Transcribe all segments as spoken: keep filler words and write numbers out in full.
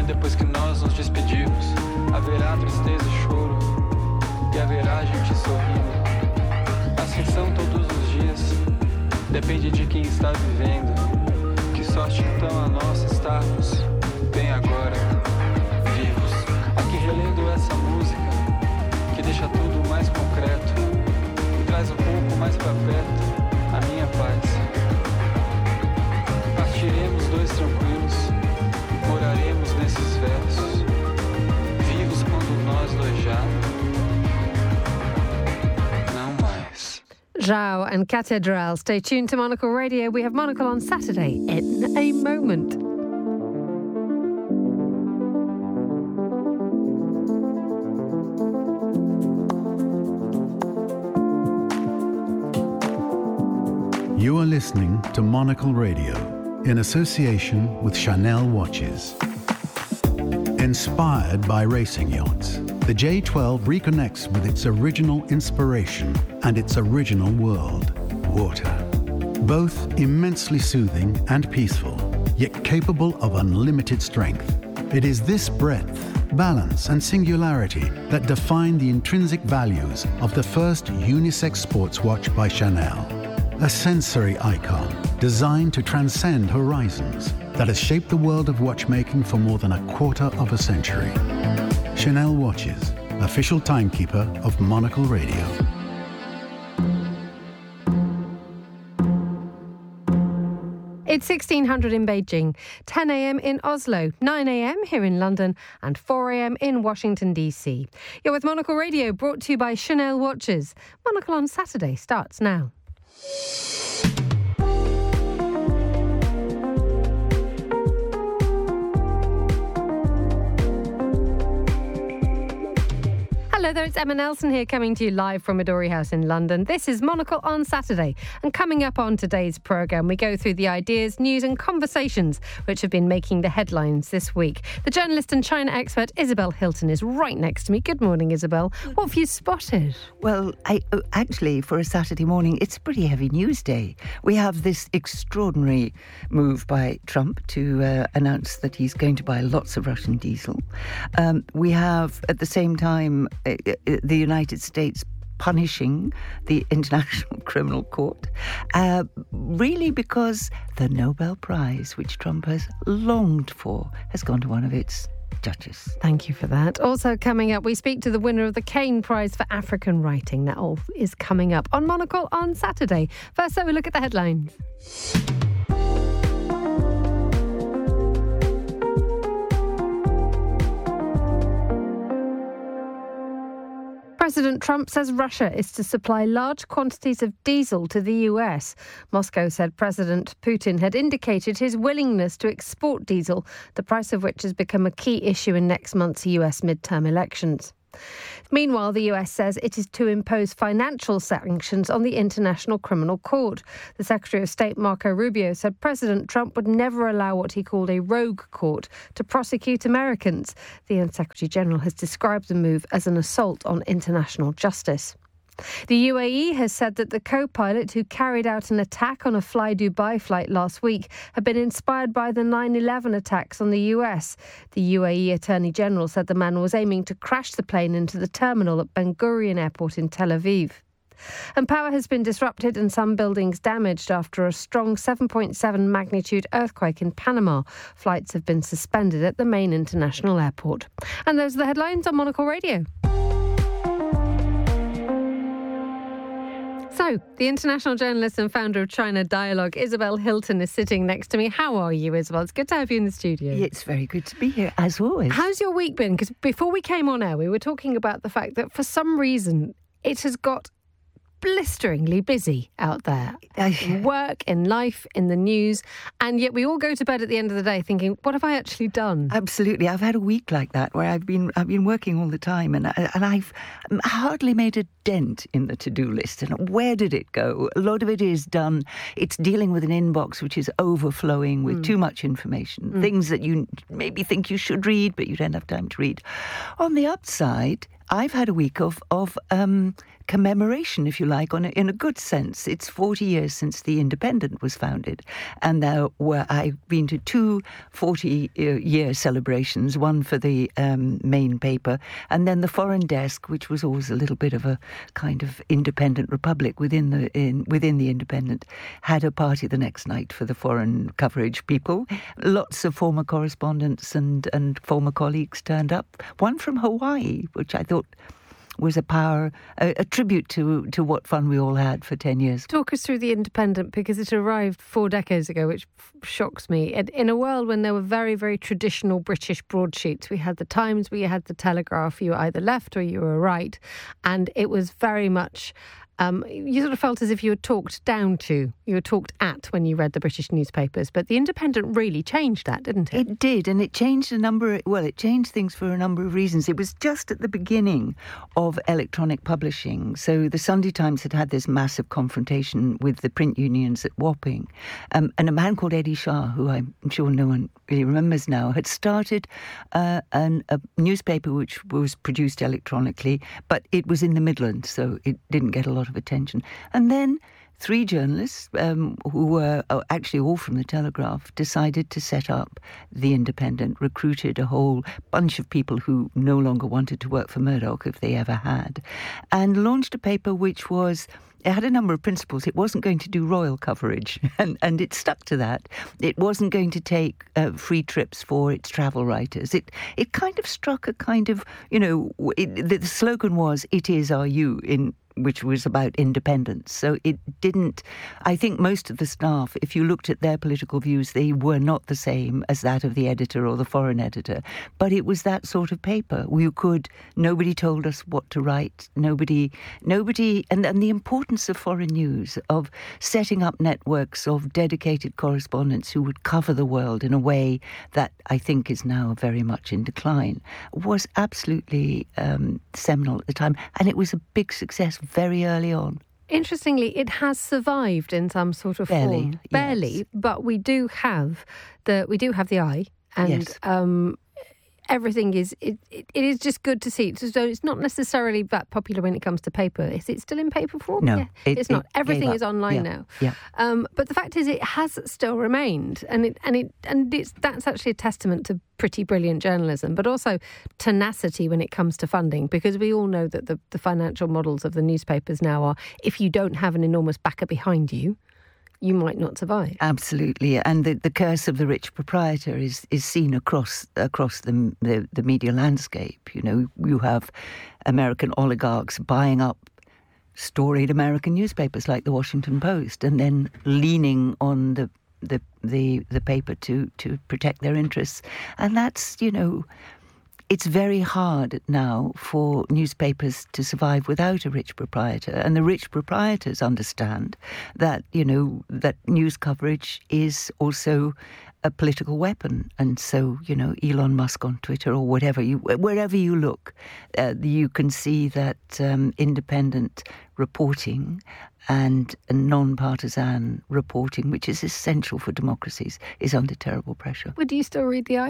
depois que nós nos despedimos, haverá tristeza e choro, e haverá gente sorrindo. Assim são todos os dias, depende de quem está vivendo. Que sorte então a nossa estarmos bem agora, vivos. Aqui relendo essa música, que deixa tudo mais concreto, e traz um pouco mais pra perto a minha paz. Partiremos dois tranquilos, moraremos nesses versos, vivos quando nós dois já não mais. Zhao and Cathedral. Stay tuned to Monocle Radio. We have Monocle on Saturday in a moment. You are listening to Monocle Radio in association with Chanel Watches. Inspired by racing yachts, the J twelve reconnects with its original inspiration and its original world, water. Both immensely soothing and peaceful, yet capable of unlimited strength. It is this breadth, balance and singularity that define the intrinsic values of the first unisex sports watch by Chanel. A sensory icon designed to transcend horizons that has shaped the world of watchmaking for more than a quarter of a century. Chanel Watches, official timekeeper of Monocle Radio. It's sixteen hundred in Beijing, ten a.m. in Oslo, nine a.m. here in London and four a.m. in Washington, D C. You're with Monocle Radio, brought to you by Chanel Watches. Monocle on Saturday starts now. Hello there, it's Emma Nelson here coming to you live from Midori House in London. This is Monocle on Saturday, and coming up on today's programme, we go through the ideas, news and conversations which have been making the headlines this week. The journalist and China expert Isabel Hilton is right next to me. Good morning, Isabel. What have you spotted? Well, I, uh, actually, for a Saturday morning, it's a pretty heavy news day. We have this extraordinary move by Trump to uh, announce that he's going to buy lots of Russian diesel. Um, we have, at the same time, uh, the United States punishing the International Criminal Court, uh, really because the Nobel Prize, which Trump has longed for, has gone to one of its judges. Thank you for that. Also coming up, we speak to the winner of the Caine Prize for African Writing. That all is coming up on Monocle on Saturday. First, though, we look at the headlines. President Trump says Russia is to supply large quantities of diesel to the U S. Moscow said President Putin had indicated his willingness to export diesel, the price of which has become a key issue in next month's U S midterm elections. Meanwhile, the U S says it is to impose financial sanctions on the International Criminal Court. The Secretary of State, Marco Rubio, said President Trump would never allow what he called a rogue court to prosecute Americans. The U N Secretary General has described the move as an assault on international justice. The U A E has said that the co-pilot who carried out an attack on a Fly Dubai flight last week had been inspired by the nine eleven attacks on the U S. The U A E Attorney General said the man was aiming to crash the plane into the terminal at Ben Gurion Airport in Tel Aviv. And power has been disrupted and some buildings damaged after a strong seven point seven magnitude earthquake in Panama. Flights have been suspended at the main international airport. And those are the headlines on Monocle Radio. So, the international journalist and founder of China Dialogue, Isabel Hilton, is sitting next to me. How are you, Isabel? It's good to have you in the studio. It's very good to be here, as always. How's your week been? Because before we came on air, we were talking about the fact that for some reason it has got blisteringly busy out there. In work, in life, in the news, and yet we all go to bed at the end of the day thinking, what have I actually done? Absolutely. I've had a week like that where I've been I've been working all the time and and I've hardly made a dent in the to-do list. And where did it go? A lot of it is done. It's dealing with an inbox which is overflowing with mm. too much information, mm. things that you maybe think you should read, but you don't have time to read. On the upside, I've had a week of of um, commemoration, if you like, on a, in a good sense. It's forty years since The Independent was founded, and there were I've been to two forty-year celebrations, one for the um, main paper, and then the foreign desk, which was always a little bit of a kind of independent republic within the in, within the Independent, had a party the next night for the foreign coverage people. Lots of former correspondents and, and former colleagues turned up. One from Hawaii, which I thought was a power, a, a tribute to, to what fun we all had for ten years. Talk us through The Independent, because it arrived four decades ago, which f- shocks me. In, in a world when there were very, very traditional British broadsheets, we had the Times, we had the Telegraph, you were either left or you were right, and it was very much... Um, you sort of felt as if you were talked down to, you were talked at when you read the British newspapers. But The Independent really changed that, didn't it? It did, and it changed a number, well, it changed things for a number of reasons. It was just at the beginning of electronic publishing. So the Sunday Times had had this massive confrontation with the print unions at Wapping. Um, and a man called Eddie Shah, who I'm sure no one really remembers now, had started uh, an, a newspaper which was produced electronically, but it was in the Midlands, so it didn't get a lot of attention. And then three journalists, um, who were actually all from the Telegraph, decided to set up The Independent, recruited a whole bunch of people who no longer wanted to work for Murdoch, if they ever had, and launched a paper which was... It had a number of principles. It wasn't going to do royal coverage, and, and it stuck to that. It wasn't going to take uh, free trips for its travel writers. It it kind of struck a kind of, you know, it, the slogan was, "It is our you," in which was about independence. So it didn't, I think most of the staff, if you looked at their political views, they were not the same as that of the editor or the foreign editor. But it was that sort of paper. You could, nobody told us what to write. Nobody, nobody, and, and the importance of foreign news, of setting up networks of dedicated correspondents who would cover the world in a way that I think is now very much in decline, was absolutely um, seminal at the time. And it was a big success very early on. Interestingly, it has survived in some sort of Barely, form. Barely, yes. But we do have the we do have the eye, and Yes. um, everything is it, it, it is just good to see. So it's not necessarily that popular when it comes to paper. Is it still in paper form? No, yeah, it- it's not. it Everything gave is up. online Yeah, now. yeah. Um, but the fact is, it has still remained, and it and it and it's that's actually a testament to pretty brilliant journalism, but also tenacity when it comes to funding, because we all know that the, the financial models of the newspapers now are, if you don't have an enormous backer behind you, you might not survive. Absolutely, and the, the curse of the rich proprietor is, is seen across across the, the the media landscape. You know, you have American oligarchs buying up storied American newspapers like the Washington Post, and then leaning on the the the, the paper to to protect their interests, and that's, you know. It's very hard now for newspapers to survive without a rich proprietor. And the rich proprietors understand that, you know, that news coverage is also a political weapon. And so, you know, Elon Musk on Twitter or whatever, you, wherever you look, uh, you can see that um, independent reporting and non-partisan reporting, which is essential for democracies, is under terrible pressure. But do you still read the Eye?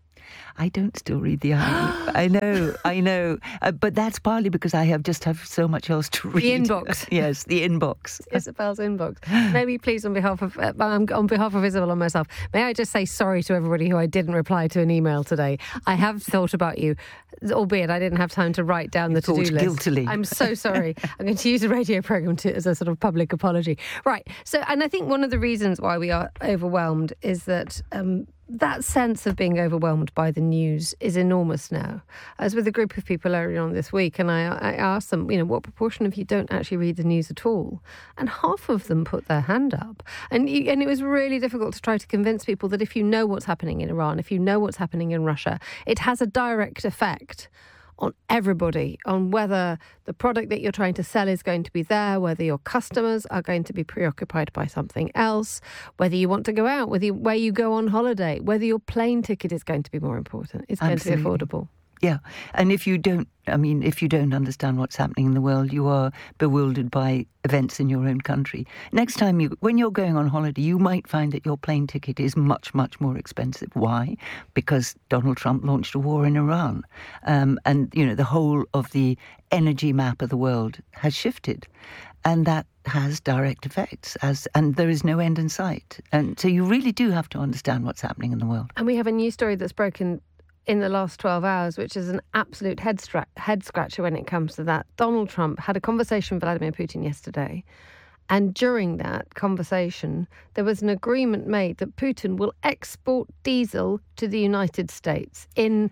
I don't still read the Eye. I know, I know. Uh, but that's partly because I have just have so much else to read. The inbox. Yes, the inbox. Isabel's inbox. Maybe please, on behalf of uh, um, on behalf of Isabel and myself, may I just say sorry to everybody who I didn't reply to an email today. I have thought about you, albeit I didn't have time to write down the to-do thought list. guiltily. I'm so sorry. I'm going to use a radio programme to, as a sort of public apology. Right. So, and I think one of the reasons why we are overwhelmed is that um, that sense of being overwhelmed by the news is enormous now. I was with a group of people earlier on this week, and I, I asked them, you know, what proportion of you don't actually read the news at all? And half of them put their hand up. And you, and it was really difficult to try to convince people that if you know what's happening in Iran, if you know what's happening in Russia, it has a direct effect on everybody, on whether the product that you're trying to sell is going to be there, whether your customers are going to be preoccupied by something else, whether you want to go out, whether you, where you go on holiday, whether your plane ticket is going to be more important, it's going Absolutely. to be affordable. Yeah, and if you don't, I mean, if you don't understand what's happening in the world, you are bewildered by events in your own country. Next time, you, when you're going on holiday, you might find that your plane ticket is much, much more expensive. Why? Because Donald Trump launched a war in Iran. Um, and, you know, the whole of the energy map of the world has shifted. And that has direct effects, as and there is no end in sight. And so you really do have to understand what's happening in the world. And we have a news story that's broken in the last twelve hours, which is an absolute head, stra- head scratcher when it comes to that. Donald Trump had a conversation with Vladimir Putin yesterday. And during that conversation, there was an agreement made that Putin will export diesel to the United States in,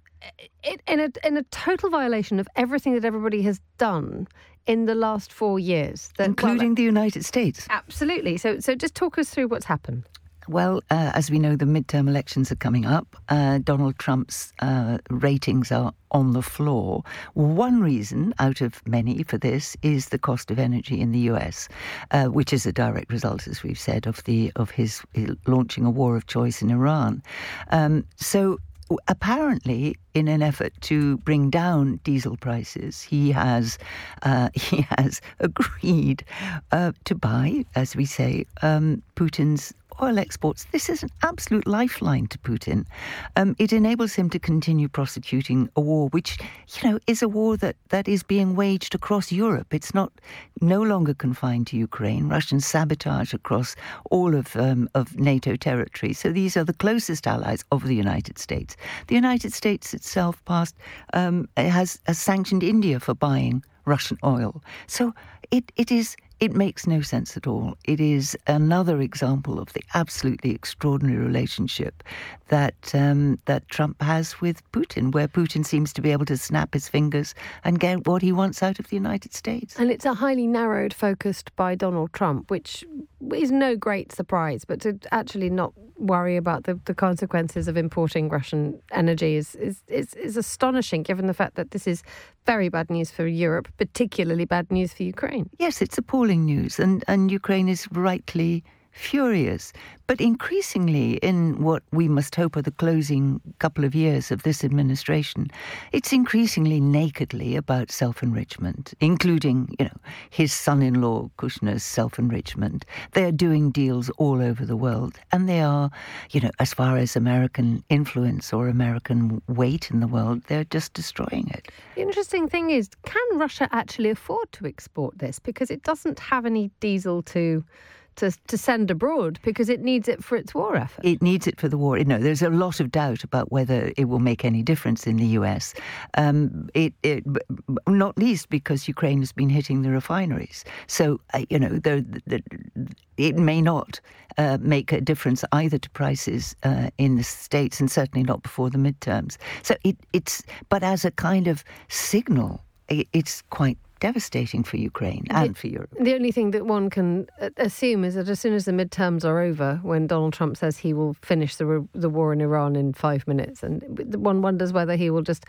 in, in, a, in a total violation of everything that everybody has done in the last four years. That, Including well, the United States. Absolutely. So, so just talk us through what's happened. Well, uh, as we know, the midterm elections are coming up. Uh, Donald Trump's uh, ratings are on the floor. One reason out of many for this is the cost of energy in the U S, uh, which is a direct result, as we've said, of the of his, his launching a war of choice in Iran. Um, so apparently, in an effort to bring down diesel prices, he has uh, he has agreed uh, to buy, as we say, um, Putin's oil exports. This is an absolute lifeline to Putin. Um, it enables him to continue prosecuting a war, which, you know, is a war that, that is being waged across Europe. It's not no longer confined to Ukraine. Russian sabotage across all of um, of NATO territory. So these are the closest allies of the United States. The United States itself passed um, has, has sanctioned India for buying Russian oil. So it it is. It makes no sense at all. It is another example of the absolutely extraordinary relationship that um, that Trump has with Putin, where Putin seems to be able to snap his fingers and get what he wants out of the United States. And it's a highly narrowed, focused by Donald Trump, which is no great surprise, but to actually not worry about the, the consequences of importing Russian energy is, is, is, is astonishing, given the fact that this is very bad news for Europe, particularly bad news for Ukraine. Yes, it's appalling news, and, and Ukraine is rightly furious. But increasingly, in what we must hope are the closing couple of years of this administration, it's increasingly nakedly about self-enrichment, including, you know, his son-in-law Kushner's self-enrichment. They are doing deals all over the world, and they are, you know, as far as American influence or American weight in the world, they're just destroying it. The interesting thing is, can Russia actually afford to export this? Because it doesn't have any diesel to... To, to send abroad, because it needs it for its war effort. It needs it for the war. You know, there's a lot of doubt about whether it will make any difference in the U S. Um, it, it, not least because Ukraine has been hitting the refineries. So, uh, you know, the, the, it may not uh, make a difference either to prices uh, in the States, and certainly not before the midterms. So it, it's, but as a kind of signal, it, it's quite devastating for Ukraine and the, for Europe. The only thing that one can assume is that as soon as the midterms are over, when Donald Trump says he will finish the the war in Iran in five minutes, and one wonders whether he will just,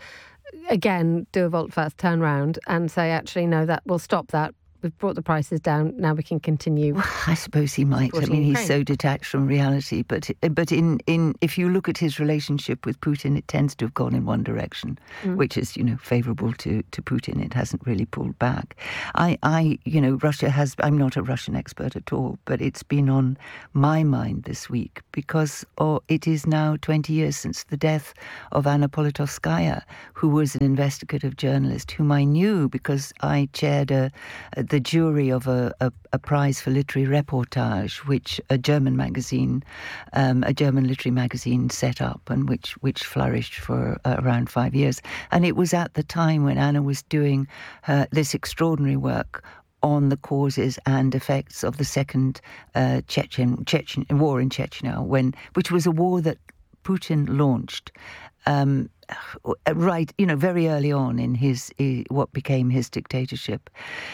again, do a volte-face, turn round and say, actually, no, that will stop that. We've brought the prices down. Now we can continue. Well, I suppose he might. I mean, he's so detached from reality. But but in, in if you look at his relationship with Putin, it tends to have gone in one direction, mm. which is, you know, favourable to, to Putin. It hasn't really pulled back. I, I, you know, Russia has. I'm not a Russian expert at all, but it's been on my mind this week because oh, it is now twenty years since the death of Anna Politkovskaya, who was an investigative journalist whom I knew because I chaired a, a the jury of a, a, a prize for literary reportage, which a German magazine, um, a German literary magazine set up and which, which flourished for uh, around five years. And it was at the time when Anna was doing uh, this extraordinary work on the causes and effects of the second uh, Chechen, Chechen war in Chechnya, when which was a war that Putin launched um, right, you know, very early on in his uh, what became his dictatorship.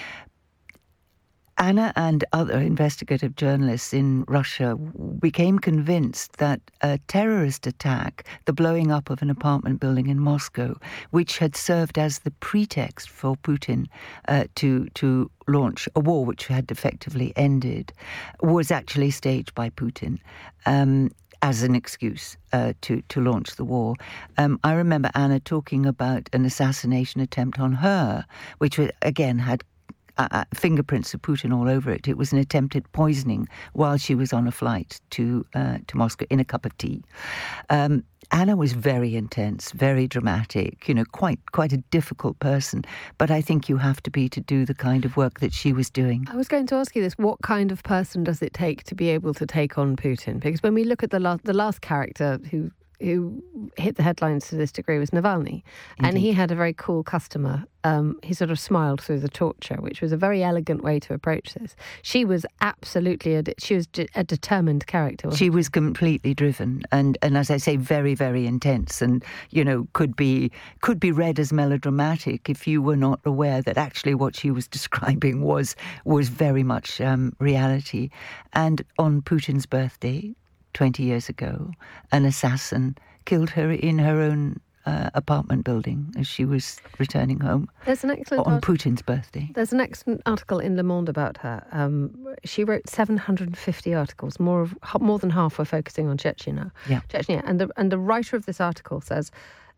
Anna and other investigative journalists in Russia became convinced that a terrorist attack, the blowing up of an apartment building in Moscow, which had served as the pretext for Putin uh, to to launch a war which had effectively ended, was actually staged by Putin. Um, as an excuse uh, to, to launch the war. Um, I remember Anna talking about an assassination attempt on her, which was, again had Uh, fingerprints of Putin all over it. It was an attempted poisoning while she was on a flight to uh, to Moscow in a cup of tea. Um, Anna was very intense, very dramatic, you know, quite quite a difficult person. But I think you have to be to do the kind of work that she was doing. I was going to ask you this. What kind of person does it take to be able to take on Putin? Because when we look at the last, the last character who who hit the headlines to this degree was Navalny. Indeed. And he had a very cool customer. Um, he sort of smiled through the torture, which was a very elegant way to approach this. She was absolutely, a, she was a determined character. She was completely driven and, and, as I say, very, very intense and, you know, could be could be read as melodramatic if you were not aware that actually what she was describing was, was very much um, reality. And on Putin's birthday, twenty years ago, an assassin killed her in her own uh, apartment building as she was returning home. There's an excellent on art- Putin's birthday. There's an excellent article in Le Monde about her. Um, she wrote seven hundred fifty articles, more of more than half were focusing on Chechnya. Yeah. Chechnya, and the and the writer of this article says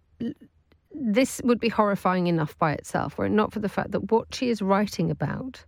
this would be horrifying enough by itself, were it not for the fact that what she is writing about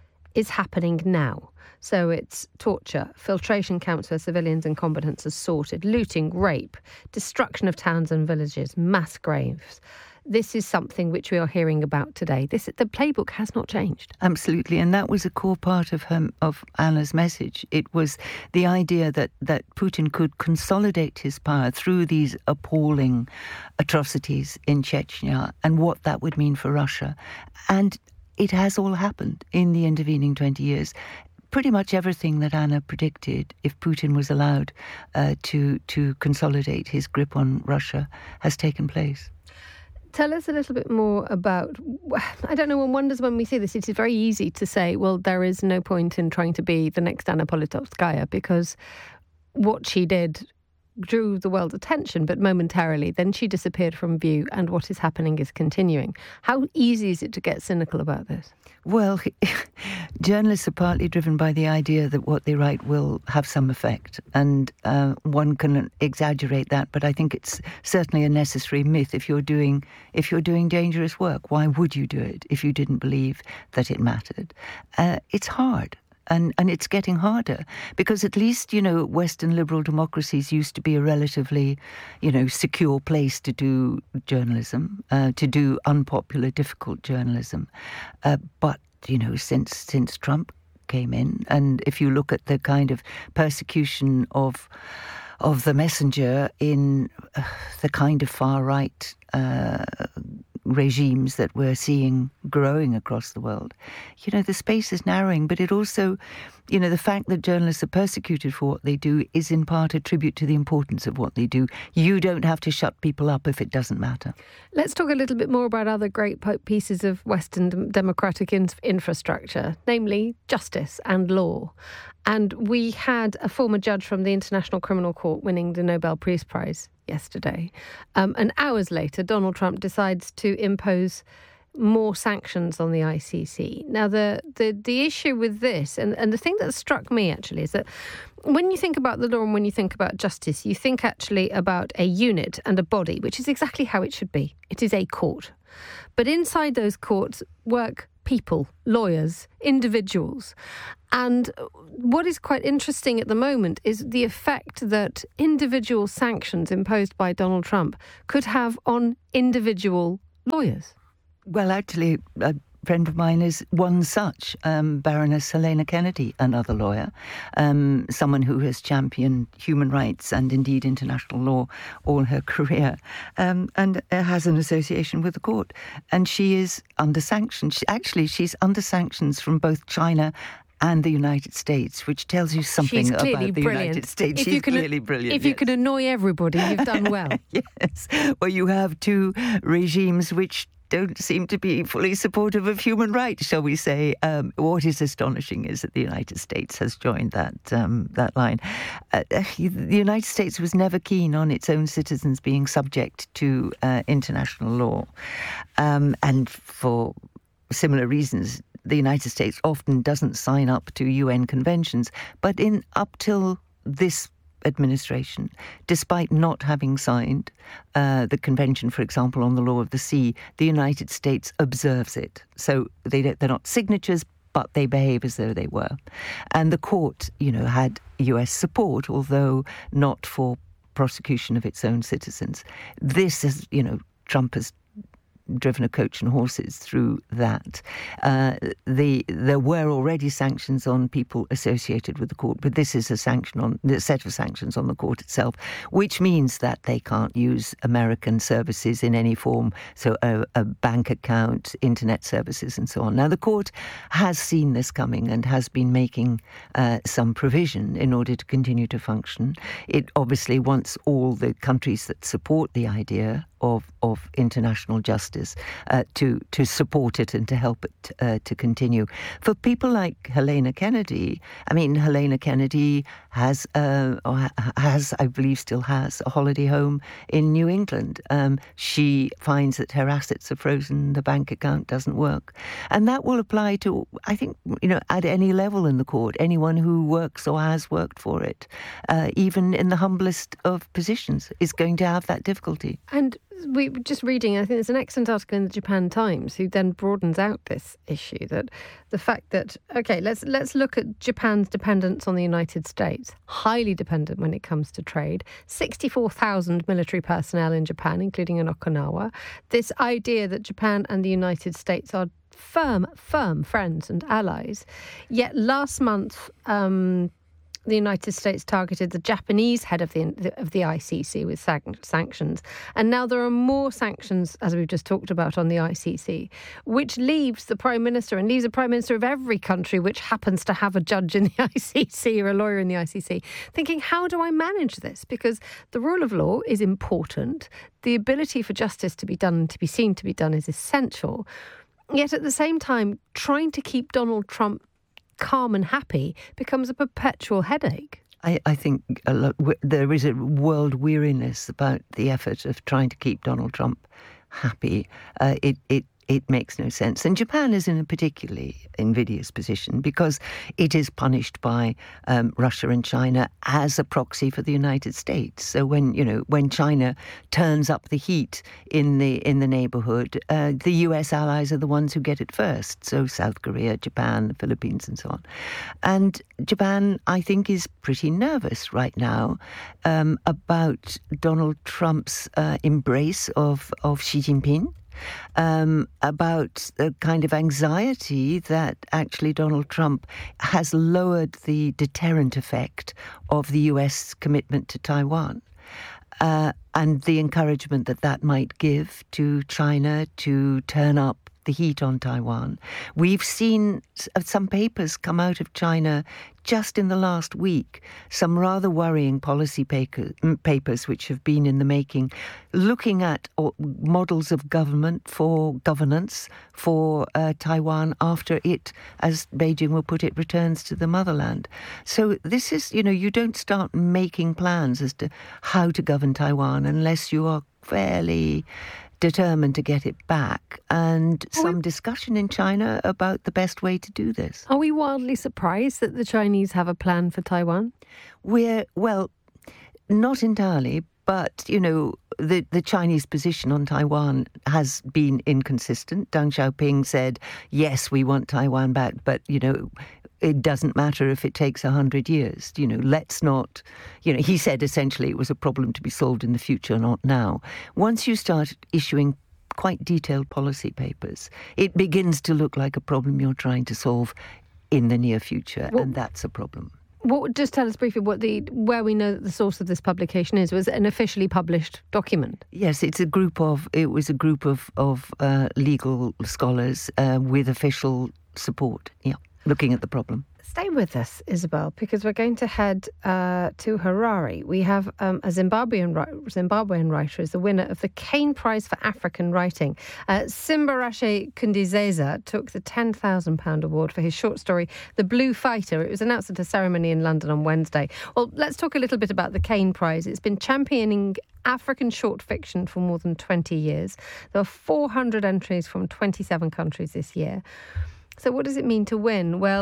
is happening now. So it's torture, filtration camps where civilians and combatants are sorted, looting, rape, destruction of towns and villages, mass graves. This is something which we are hearing about today. This the playbook has not changed. Absolutely, and that was a core part of her, of Anna's message. It was the idea that, that Putin could consolidate his power through these appalling atrocities in Chechnya and what that would mean for Russia. And it has all happened in the intervening twenty years. Pretty much everything that Anna predicted, if Putin was allowed uh, to to consolidate his grip on Russia, has taken place. Tell us a little bit more about, I don't know, one wonders when we see this, it is very easy to say, well, there is no point in trying to be the next Anna Politkovskaya because what she did drew the world's attention, but momentarily then she disappeared from view and what is happening is continuing. How easy is it to get cynical about this? Well, journalists are partly driven by the idea that what they write will have some effect, and uh, one can exaggerate that, but I think it's certainly a necessary myth. If you're doing if you're doing dangerous work, why would you do it if you didn't believe that it mattered? Uh, it's hard. And and it's getting harder because at least, you know, Western liberal democracies used to be a relatively, you know, secure place to do journalism, uh, to do unpopular, difficult journalism. Uh, but, you know, since since Trump came in, and if you look at the kind of persecution of of the messenger in uh, the kind of far-right uh regimes that we're seeing growing across the world, you know, the space is narrowing, but it also, you know, the fact that journalists are persecuted for what they do is in part a tribute to the importance of what they do. You don't have to shut people up if it doesn't matter. Let's talk a little bit more about other great pieces of Western democratic in- infrastructure, namely justice and law. And we had a former judge from the International Criminal Court winning the Nobel Peace Prize yesterday. Um, and hours later, Donald Trump decides to impose more sanctions on the I C C. Now, the the, the issue with this, and, and the thing that struck me actually, is that when you think about the law and when you think about justice, you think actually about a unit and a body, which is exactly how it should be. It is a court. But inside those courts work people, lawyers, individuals. And what is quite interesting at the moment is the effect that individual sanctions imposed by Donald Trump could have on individual lawyers. Well, actually, a friend of mine is one such, um, Baroness Helena Kennedy, another lawyer, um, someone who has championed human rights and indeed international law all her career, um, and has an association with the court. And she is under sanctions. She, actually, she's under sanctions from both China and the United States, which tells you something She's about the brilliant. United States. If She's you can, clearly brilliant. If you yes. can annoy everybody, you've done well. Yes. Well, you have two regimes which don't seem to be fully supportive of human rights, shall we say. Um, what is astonishing is that the United States has joined that um, that line. Uh, the United States was never keen on its own citizens being subject to uh, international law. Um, and for similar reasons, the United States often doesn't sign up to U N conventions. But in up till this administration, despite not having signed uh, the Convention, for example, on the Law of the Sea, the United States observes it. So they don't, they're not signatures, but they behave as though they were. And the court, you know, had U S support, although not for prosecution of its own citizens. This is, you know, Trump has driven a coach and horses through that. Uh, the there were already sanctions on people associated with the court, but this is a sanction on a set of sanctions on the court itself, which means that they can't use American services in any form, so a, a bank account, internet services, and so on. Now, the court has seen this coming and has been making uh, some provision in order to continue to function. It obviously wants all the countries that support the idea of of international justice uh, to to support it and to help it uh, to continue. For people like Helena Kennedy, I mean, Helena Kennedy has uh, or has I believe still has a holiday home in New England. Um, she finds that her assets are frozen, the bank account doesn't work, and that will apply to, I think, you know, at any level in the court, anyone who works or has worked for it, uh, even in the humblest of positions, is going to have that difficulty. And we were just reading, I think there's an excellent article in the Japan Times who then broadens out this issue, that the fact that, okay, let's let's look at Japan's dependence on the United States, highly dependent when it comes to trade, sixty-four thousand military personnel in Japan, including in Okinawa. This idea that Japan and the United States are firm, firm friends and allies. Yet last month, um, the United States targeted the Japanese head of the of the I C C with sanctions. And now there are more sanctions, as we've just talked about, on the I C C, which leaves the Prime Minister and leaves a Prime Minister of every country which happens to have a judge in the I C C or a lawyer in the I C C, thinking, how do I manage this? Because the rule of law is important. The ability for justice to be done, to be seen to be done, is essential. Yet at the same time, trying to keep Donald Trump calm and happy becomes a perpetual headache. I, I think a lot, there is a world weariness about the effort of trying to keep Donald Trump happy. Uh, it, it it makes no sense. And Japan is in a particularly invidious position because it is punished by um, Russia and China as a proxy for the United States. So when, you know, when China turns up the heat in the in the neighborhood, uh, the U S allies are the ones who get it first. So South Korea, Japan, the Philippines, and so on. And Japan, I think, is pretty nervous right now um, about Donald Trump's uh, embrace of, of Xi Jinping. Um, about the kind of anxiety that actually Donald Trump has lowered the deterrent effect of the U S commitment to Taiwan. Uh, and the encouragement that that might give to China to turn up the heat on Taiwan. We've seen some papers come out of China just in the last week, some rather worrying policy papers which have been in the making, looking at models of government for governance for uh, Taiwan after it, as Beijing will put it, returns to the motherland. So this is, you know, you don't start making plans as to how to govern Taiwan unless you are fairly determined to get it back, and some discussion in China about the best way to do this. Are we wildly surprised that the Chinese have a plan for Taiwan? We're, well, not entirely, but, you know, the, the Chinese position on Taiwan has been inconsistent. Deng Xiaoping said, yes, we want Taiwan back, but, you know, it doesn't matter if it takes a hundred years. You know, let's not, you know, he said essentially it was a problem to be solved in the future, not now. Once you start issuing quite detailed policy papers, it begins to look like a problem you're trying to solve in the near future, well, and that's a problem. What, just tell us briefly what the where we know that the source of this publication is. Was it an officially published document? Yes, it's a group of, it was a group of, of uh, legal scholars uh, with official support, yeah, looking at the problem. Stay with us, Isabel, because we're going to head uh, to Harare. We have um, a Zimbabwean, Zimbabwean writer is the winner of the Kane Prize for African Writing. Uh, Simbarashe Kundizeza took the ten thousand pounds award for his short story, The Blue Fighter. It was announced at a ceremony in London on Wednesday. Well, let's talk a little bit about the Kane Prize. It's been championing African short fiction for more than twenty years. There are four hundred entries from twenty-seven countries this year. So what does it mean to win? Well,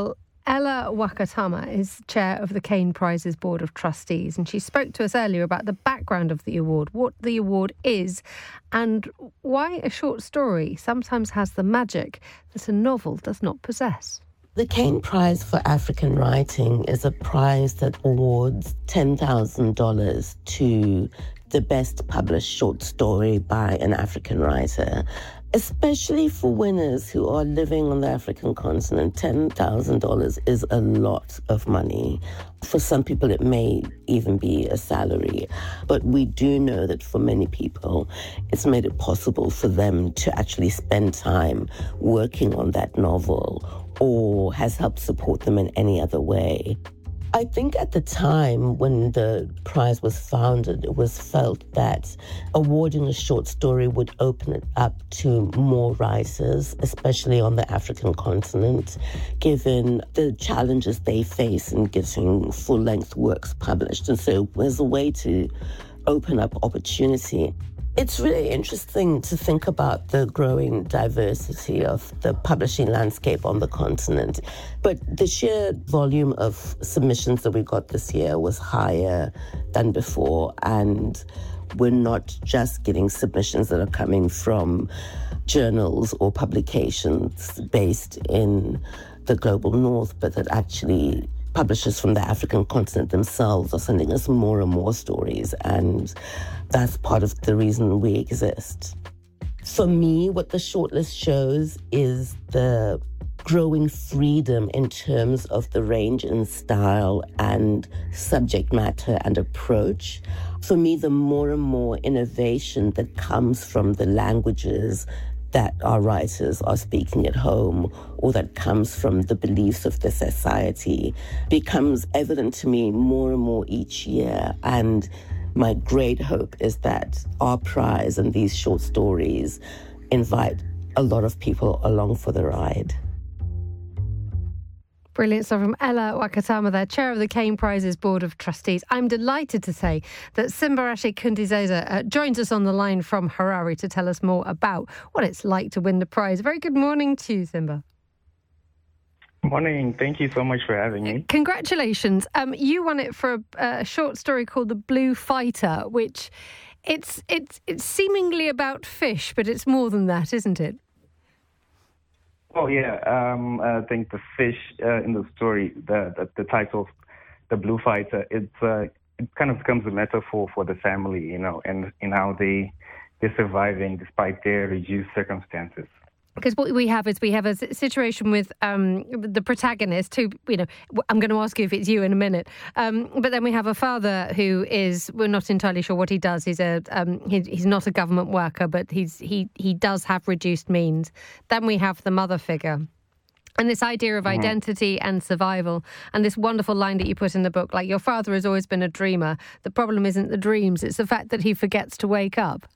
Ella Wakatama is chair of the Caine Prizes Board of Trustees, and she spoke to us earlier about the background of the award, what the award is, and why a short story sometimes has the magic that a novel does not possess. The Caine Prize for African Writing is a prize that awards ten thousand dollars to the best published short story by an African writer. Especially for winners who are living on the African continent, ten thousand dollars is a lot of money. For some people, it may even be a salary. But we do know that for many people, it's made it possible for them to actually spend time working on that novel or has helped support them in any other way. I think at the time when the prize was founded, it was felt that awarding a short story would open it up to more writers, especially on the African continent, given the challenges they face in getting full-length works published. And so it was a way to open up opportunity. It's really interesting to think about the growing diversity of the publishing landscape on the continent. But the sheer volume of submissions that we got this year was higher than before. And we're not just getting submissions that are coming from journals or publications based in the global north, but that actually publishers from the African continent themselves are sending us more and more stories, and that's part of the reason we exist. For me, what the shortlist shows is the growing freedom in terms of the range and style and subject matter and approach. For me, the more and more innovation that comes from the languages that our writers are speaking at home or that comes from the beliefs of the society becomes evident to me more and more each year. And my great hope is that our prize and these short stories invite a lot of people along for the ride. Brilliant stuff from Ella Wakatama there, chair of the Caine Prizes Board of Trustees. I'm delighted to say that Simbarashi Kundizeza uh, joins us on the line from Harare to tell us more about what it's like to win the prize. Very good morning to you, Simba. Morning. Thank you so much for having me. Congratulations. Um, you won it for a, a short story called The Blue Fighter, which it's it's it's seemingly about fish, but it's more than that, isn't it? Oh, yeah. Um, I think the fish uh, in the story, the, the the title, The Blue Fighter, it's uh, it kind of becomes a metaphor for the family, you know, and in how they they're surviving despite their reduced circumstances. Because what we have is we have a situation with um, the protagonist who, you know, I'm going to ask you if it's you in a minute. Um, but then we have a father who is, we're not entirely sure what he does. He's a um, he, he's not a government worker, but he's he he does have reduced means. Then we have the mother figure. And this idea of mm-hmm. identity and survival, and this wonderful line that you put in the book, like, your father has always been a dreamer. The problem isn't the dreams, it's the fact that he forgets to wake up.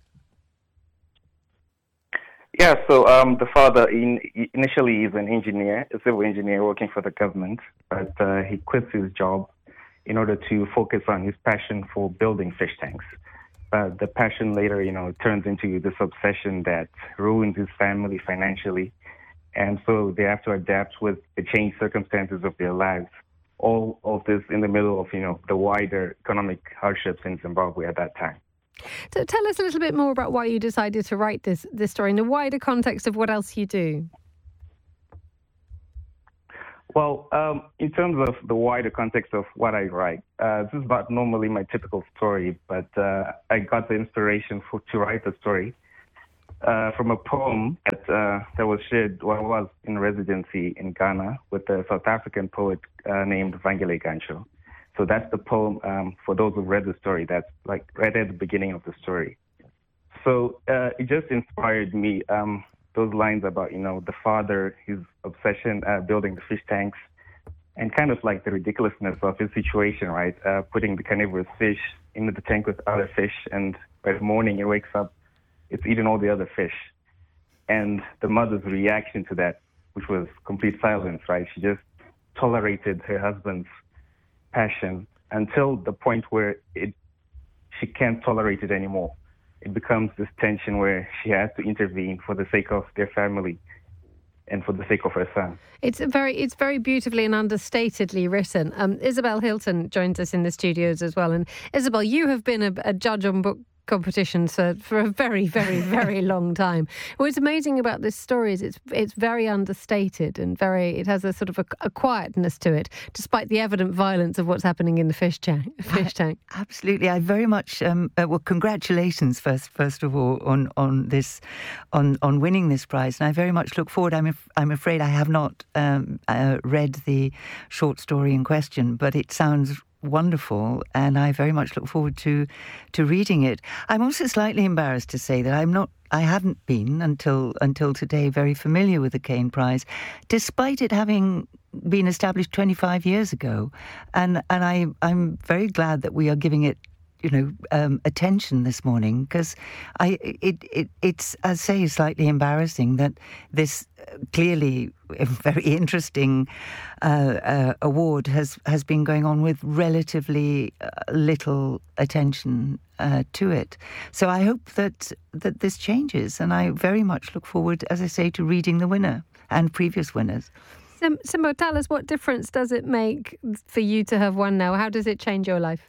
Yeah, so um, the father in, initially is an engineer, a civil engineer working for the government, but uh, he quits his job in order to focus on his passion for building fish tanks. But the passion later, you know, turns into this obsession that ruins his family financially, and so they have to adapt with the changed circumstances of their lives. All of this in the middle of, you know, the wider economic hardships in Zimbabwe at that time. So tell us a little bit more about why you decided to write this this story in the wider context of what else you do. Well, um, in terms of the wider context of what I write, uh, this is not normally my typical story, but uh, I got the inspiration for to write the story uh, from a poem that uh, that was shared while I was in residency in Ghana with a South African poet uh, named Vangile Gancho. So that's the poem, um, for those who've read the story, that's like right at the beginning of the story. So uh, it just inspired me, um, those lines about, you know, the father, his obsession, uh, building the fish tanks, and kind of like the ridiculousness of his situation, right? Uh, putting the carnivorous fish into the tank with other fish, and by the morning it wakes up, it's eating all the other fish. And the mother's reaction to that, which was complete silence, right? She just tolerated her husband's passion until the point where it she can't tolerate it anymore. It becomes this tension where she has to intervene for the sake of their family. and for the sake of her son. It's a very, it's very beautifully and understatedly written. Um, Isabel Hilton joins us in the studios as well. And Isabel, you have been a, a judge on book competitions for, for a very, very, very long time. What's amazing about this story is it's it's very understated and very, it has a sort of a, a quietness to it, despite the evident violence of what's happening in the fish tank. Fish tank. I, absolutely, I very much. Um, uh, well, congratulations first, first of all, on on this, on on winning this prize, and I very much look forward. I'm af- I'm afraid I have not um, uh, read the short story in question, but it sounds wonderful, and I very much look forward to to reading it. I'm also slightly embarrassed to say that I'm not I haven't been until until today very familiar with the Caine Prize, despite it having been established twenty-five years ago, and and I I'm very glad that we are giving it, you know, um, attention this morning, because I it, it it's, as I say, slightly embarrassing that this clearly very interesting uh, uh, award has, has been going on with relatively uh, little attention uh, to it. So I hope that that this changes, and I very much look forward, as I say, to reading the winner and previous winners. Sim- Simbo, tell us, what difference does it make for you to have won now? How does it change your life?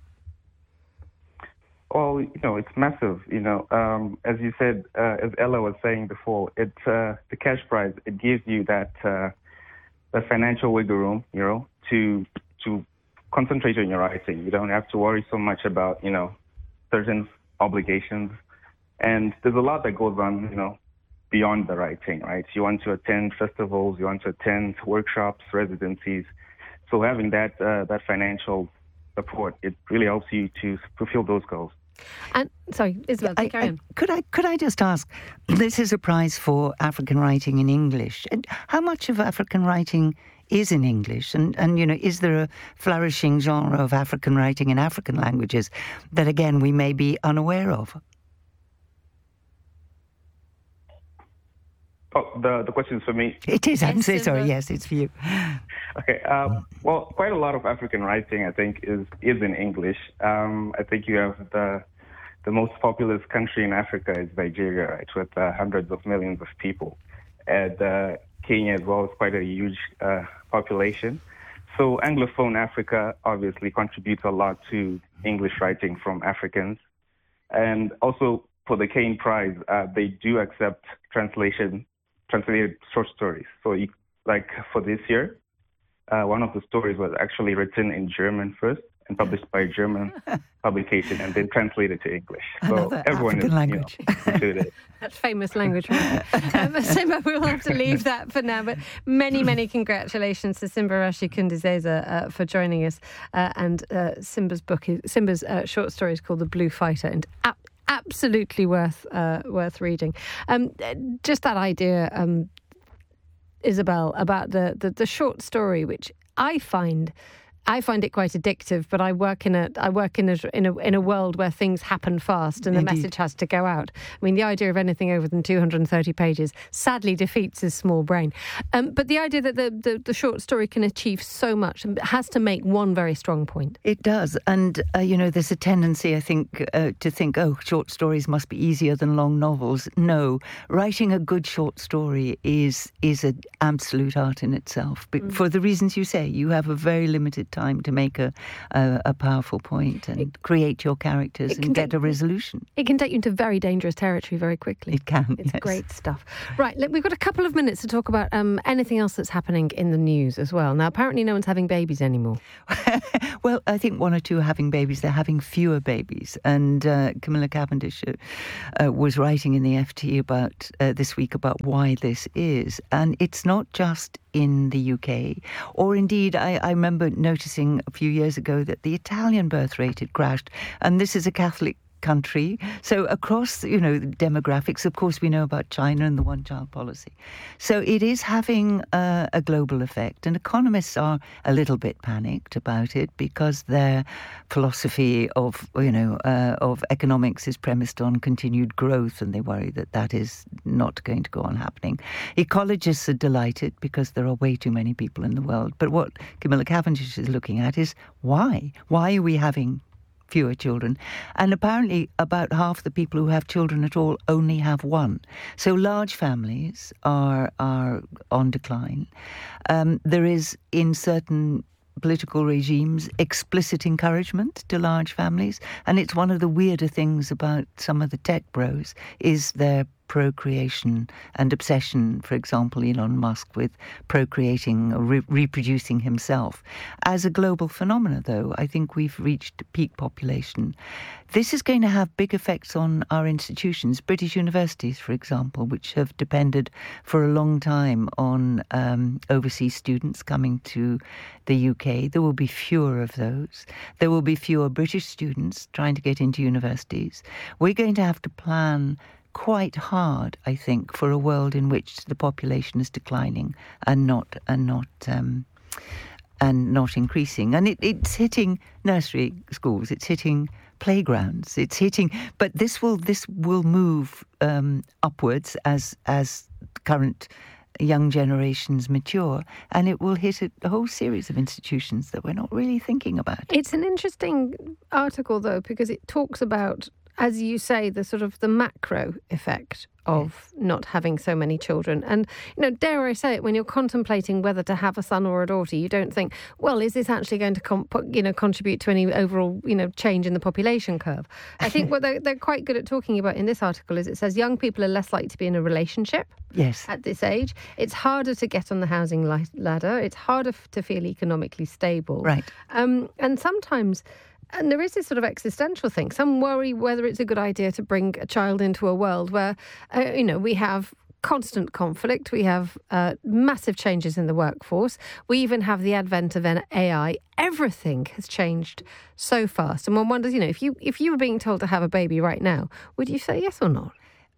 Well, you know, it's massive. You know, um, as you said, uh, as Ella was saying before, it's uh, the cash prize. It gives you that uh, the financial wiggle room, you know, to to concentrate on your writing. You don't have to worry so much about, you know, certain obligations. And there's a lot that goes on, you know, beyond the writing, right? You want to attend festivals, you want to attend workshops, residencies. So having that uh, that financial support, it really helps you to fulfill those goals. And sorry, Isabel, I, carry I, on. Could I could I just ask? This is a prize for African writing in English. And how much of African writing is in English? And and you know, is there a flourishing genre of African writing in African languages that again we may be unaware of? Oh, the the question is for me. It is. I'm Yes, so sorry. Simba. Yes, it's for you. Okay. Um, well, quite a lot of African writing, I think, is is in English. Um, I think you have the the most populous country in Africa is Nigeria, right, with uh, hundreds of millions of people, and uh, Kenya as well is quite a huge uh, population. So Anglophone Africa obviously contributes a lot to English writing from Africans, and also for the Caine Prize, uh, they do accept translation. translated short stories. So, you, like for this year, uh, one of the stories was actually written in German first and published by a German publication, and then translated to English. So Another everyone African is language. You know, included. That's famous language. um, Simba, we'll have to leave that for now. But many, many congratulations to Simba Rashi Kundizeza uh, for joining us. Uh, and uh, Simba's book, is, Simba's uh, short story is called The Blue Fighter, and ap- absolutely worth uh, worth reading. Um, just that idea, um, Isabel, about the, the, the short story, which I find. I find it quite addictive, but I work in a I work in a in a in a world where things happen fast and the Indeed. message has to go out. I mean, the idea of anything over than two hundred thirty pages sadly defeats his small brain. Um, but the idea that the, the, the short story can achieve so much has to make one very strong point. It does, and uh, you know, there's a tendency, I think, uh, to think, oh, short stories must be easier than long novels. No, writing a good short story is is an absolute art in itself. But mm. for the reasons you say, you have a very limited time to make a a, a powerful point and it, create your characters and get take, a resolution. It can take you into very dangerous territory very quickly. It can. It's yes. great stuff. Right, look, we've got a couple of minutes to talk about um, anything else that's happening in the news as well. Now, apparently no one's having babies anymore. Well, I think one or two are having babies. They're having fewer babies. And uh, Camilla Cavendish uh, uh, was writing in the F T about uh, this week about why this is. And it's not just in the U K, or indeed, I, I remember noticing a few years ago that the Italian birth rate had crashed, and this is a Catholic country. So across, you know, the demographics, of course, we know about China and the one-child policy. So it is having uh, a global effect, and economists are a little bit panicked about it because their philosophy of, you know, uh, of economics is premised on continued growth, and they worry that that is not going to go on happening. Ecologists are delighted because there are way too many people in the world. But what Camilla Cavendish is looking at is why? Why are we having fewer children. And apparently about half the people who have children at all only have one. So large families are are on decline. Um, there is, in certain political regimes, explicit encouragement to large families. And it's one of the weirder things about some of the tech bros is their procreation and obsession, for example, Elon Musk with procreating or re- reproducing himself. As a global phenomenon, though, I think we've reached peak population. This is going to have big effects on our institutions. British universities, for example, which have depended for a long time on um, overseas students coming to the U K. There will be fewer of those. There will be fewer British students trying to get into universities. We're going to have to plan quite hard, I think, for a world in which the population is declining and not and not um, and not increasing. And it, it's hitting nursery schools. It's hitting playgrounds. It's hitting. But this will this will move um, upwards as as current young generations mature, and it will hit a, a whole series of institutions that we're not really thinking about. It's an interesting article, though, because it talks about, as you say, the sort of the macro effect of yes. not having so many children. And, you know, dare I say it, when you're contemplating whether to have a son or a daughter, you don't think, well, is this actually going to, comp- you know, contribute to any overall, you know, change in the population curve? I think what they're, they're quite good at talking about in this article is it says young people are less likely to be in a relationship yes. at this age. It's harder to get on the housing li- ladder. It's harder f- to feel economically stable. Right. Um, and sometimes... And there is this sort of existential thing. Some worry whether it's a good idea to bring a child into a world where, uh, you know, we have constant conflict. We have uh, massive changes in the workforce. We even have the advent of an A I. Everything has changed so fast. And one wonders, you know, if you if you were being told to have a baby right now, would you say yes or not?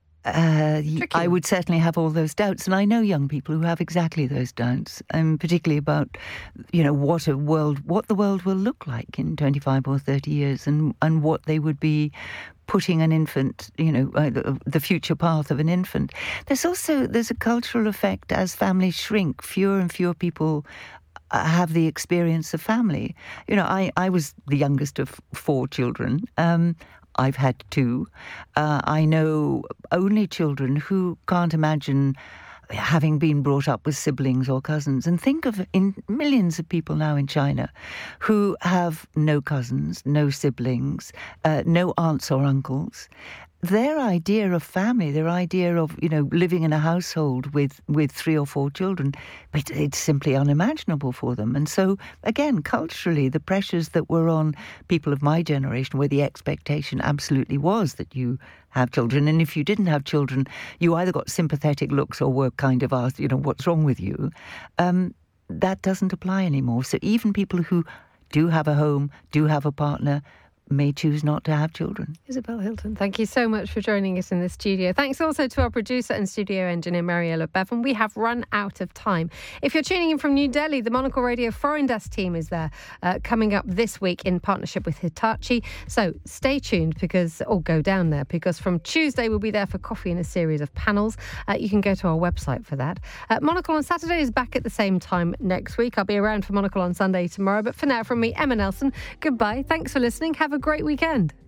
Uh, I would certainly have all those doubts, and I know young people who have exactly those doubts, and particularly about, you know, what a world, what the world will look like in twenty-five or thirty years, and and what they would be putting an infant, you know, uh, the, the future path of an infant. There's also there's a cultural effect as families shrink. Fewer and fewer people have the experience of family. You know, I I was the youngest of four children. Um, I've had two. Uh, I know only children who can't imagine having been brought up with siblings or cousins. And think of in millions of people now in China who have no cousins, no siblings, uh, no aunts or uncles. Their idea of family, their idea of, you know, living in a household with, with three or four children, it, it's simply unimaginable for them. And so, again, culturally, the pressures that were on people of my generation, where the expectation absolutely was that you have children, and if you didn't have children, you either got sympathetic looks or were kind of asked, you know, what's wrong with you? Um, that doesn't apply anymore. So even people who do have a home, do have a partner, may choose not to have children. Isabel Hilton, thank you so much for joining us in the studio. Thanks also to our producer and studio engineer, Mariella Bevan. We have run out of time. If you're tuning in from New Delhi, the Monocle Radio Foreign Desk team is there uh, coming up this week in partnership with Hitachi. So stay tuned because, or go down there, because from Tuesday we'll be there for coffee and a series of panels. Uh, you can go to our website for that. Uh, Monocle on Saturday is back at the same time next week. I'll be around for Monocle on Sunday tomorrow. But for now, from me, Emma Nelson, goodbye. Thanks for listening. Have a great weekend.